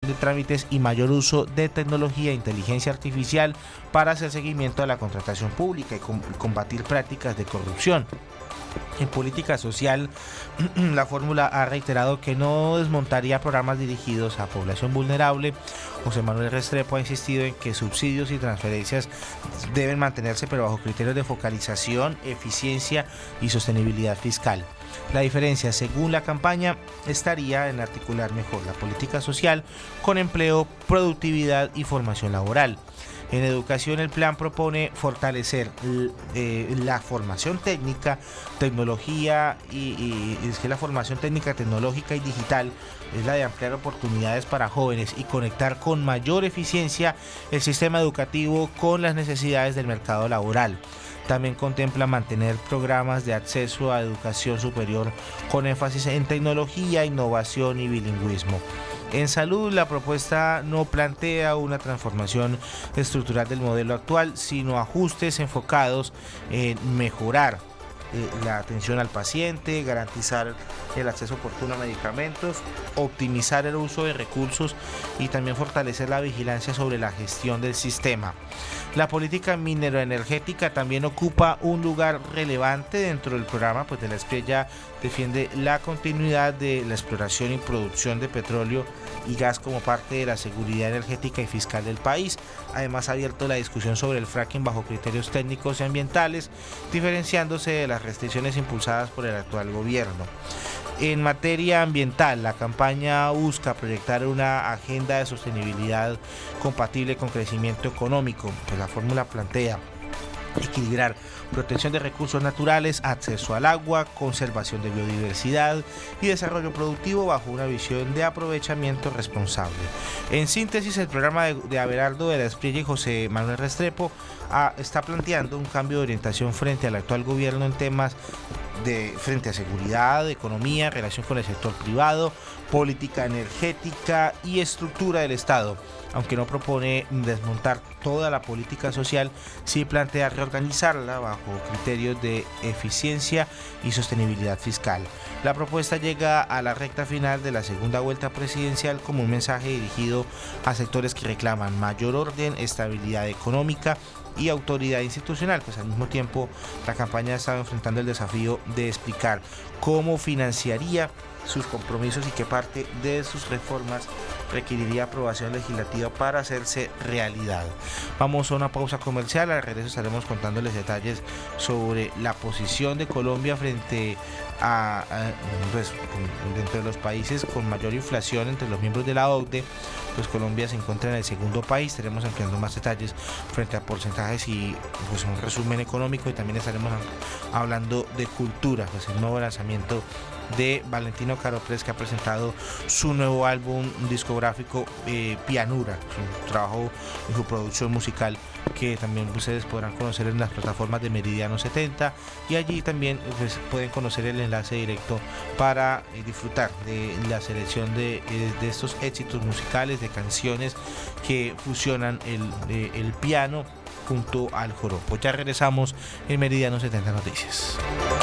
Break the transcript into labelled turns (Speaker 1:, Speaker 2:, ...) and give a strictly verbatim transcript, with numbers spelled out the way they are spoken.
Speaker 1: de trámites y mayor uso de tecnología e inteligencia artificial para hacer seguimiento a la contratación pública y combatir prácticas de corrupción. En política social, la fórmula ha reiterado que no desmontaría programas dirigidos a población vulnerable. José Manuel Restrepo ha insistido en que subsidios y transferencias deben mantenerse, pero bajo criterios de focalización, eficiencia y sostenibilidad fiscal. La diferencia, según la campaña, estaría en articular mejor la política social con empleo, productividad y formación laboral. En educación, el plan propone fortalecer eh, la formación técnica, tecnología y, y es que la formación técnica, tecnológica y digital es la de ampliar oportunidades para jóvenes y conectar con mayor eficiencia el sistema educativo con las necesidades del mercado laboral. También contempla mantener programas de acceso a educación superior con énfasis en tecnología, innovación y bilingüismo. En salud, la propuesta no plantea una transformación estructural del modelo actual, sino ajustes enfocados en mejorar eh, la atención al paciente, garantizar el acceso oportuno a medicamentos, optimizar el uso de recursos y también fortalecer la vigilancia sobre la gestión del sistema. La política mineroenergética también ocupa un lugar relevante dentro del programa, pues de la Espriella defiende la continuidad de la exploración y producción de petróleo y gas como parte de la seguridad energética y fiscal del país. Además, ha abierto la discusión sobre el fracking bajo criterios técnicos y ambientales, diferenciándose de las restricciones impulsadas por el actual gobierno. En materia ambiental, la campaña busca proyectar una agenda de sostenibilidad compatible con crecimiento económico. Pues la fórmula plantea equilibrar protección de recursos naturales, acceso al agua, conservación de biodiversidad y desarrollo productivo bajo una visión de aprovechamiento responsable. En síntesis, el programa de, de Abelardo de la Espriella y José Manuel Restrepo ah, está planteando un cambio de orientación frente al actual gobierno en temas de frente a seguridad, economía, relación con el sector privado, política energética y estructura del Estado. Aunque no propone desmontar toda la política social, sí plantea reorganizarla bajo criterios de eficiencia y sostenibilidad fiscal. La propuesta llega a la recta final de la segunda vuelta presidencial como un mensaje dirigido a sectores que reclaman mayor orden, estabilidad económica y autoridad institucional. Pues al mismo tiempo, la campaña ha estado enfrentando el desafío de explicar cómo financiaría sus compromisos y qué parte de sus reformas requeriría aprobación legislativa para hacerse realidad. Vamos a una pausa comercial, al regreso estaremos contándoles detalles sobre la posición de Colombia frente a, a pues, dentro de los países con mayor inflación entre los miembros de la O C D E. Pues Colombia se encuentra en el segundo país. Estaremos ampliando más detalles frente a porcentajes y pues un resumen económico, y también estaremos hablando de cultura, pues el nuevo lanzamiento de Valentino Caroprés, que ha presentado su nuevo álbum discográfico eh, Pianura, su trabajo en su producción musical, que también ustedes podrán conocer en las plataformas de Meridiano setenta, y allí también pues, pueden conocer el enlace directo para eh, disfrutar de la selección de, eh, de estos éxitos musicales, de canciones que fusionan el, eh, el piano junto al joropo. Ya regresamos en Meridiano setenta Noticias.